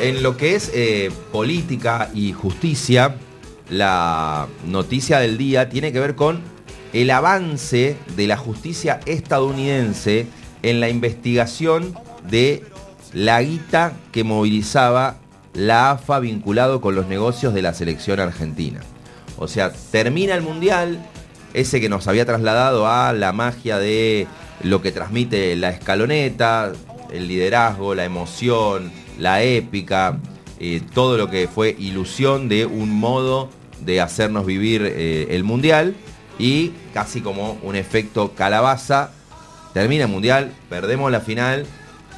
en lo que es política y justicia, la noticia del día tiene que ver con el avance de la justicia estadounidense en la investigación de la guita que movilizaba la AFA vinculado con los negocios de la selección argentina. O sea, termina el Mundial, ese que nos había trasladado a la magia de lo que transmite la escaloneta, el liderazgo, la emoción, la épica, todo lo que fue ilusión de un modo de hacernos vivir el Mundial, y casi como un efecto calabaza, termina el Mundial, perdemos la final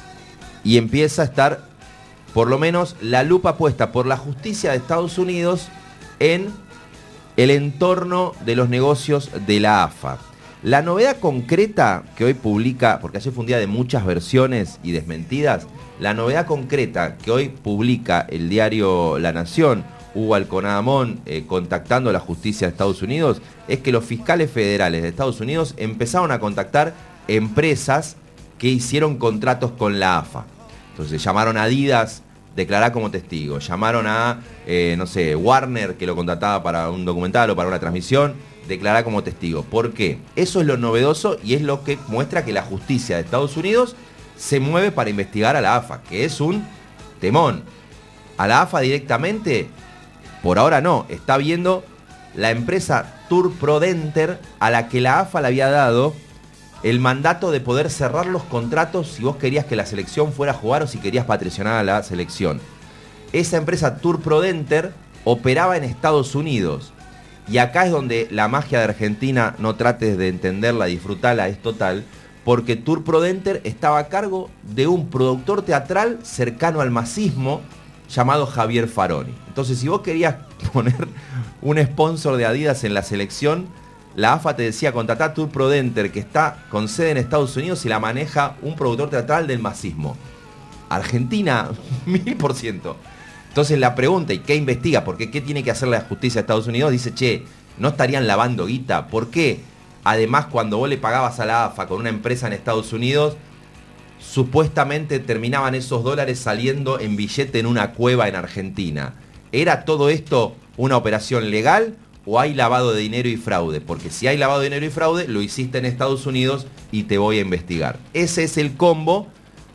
y empieza a estar por lo menos la lupa puesta por la justicia de Estados Unidos en el entorno de los negocios de la AFA. La novedad concreta que hoy publica, porque ayer fue un día de muchas versiones y desmentidas, la novedad concreta que hoy publica el diario La Nación, Hugo Alconadamón, contactando a la justicia de Estados Unidos, es que los fiscales federales de Estados Unidos empezaron a contactar empresas que hicieron contratos con la AFA. Entonces llamaron a Adidas, declará como testigo. Llamaron a, Warner, que lo contrataba para un documental o para una transmisión, declará como testigo. ¿Por qué? Eso es lo novedoso y es lo que muestra que la justicia de Estados Unidos se mueve para investigar a la AFA, que es un temón. A la AFA directamente, por ahora no, está viendo la empresa Tour Prodenter, a la que la AFA le había dado el mandato de poder cerrar los contratos si vos querías que la selección fuera a jugar o si querías patrocinar a la selección. Esa empresa Tour Prodenter operaba en Estados Unidos. Y acá es donde la magia de Argentina, no trates de entenderla, disfrutarla, es total, porque Tour Prodenter estaba a cargo de un productor teatral cercano al masismo llamado Javier Faroni. Entonces, si vos querías poner un sponsor de Adidas en la selección, la AFA te decía, contratá Tour Prodenter, que está con sede en Estados Unidos y la maneja un productor teatral del masismo. Argentina, 1000%. Entonces la pregunta, ¿y qué investiga? Porque ¿qué tiene que hacer la justicia de Estados Unidos? Dice, che, ¿no estarían lavando guita? ¿Por qué? Además, cuando vos le pagabas a la AFA con una empresa en Estados Unidos, supuestamente terminaban esos dólares saliendo en billete en una cueva en Argentina. ¿Era todo esto una operación legal o hay lavado de dinero y fraude? Porque si hay lavado de dinero y fraude, lo hiciste en Estados Unidos y te voy a investigar. Ese es el combo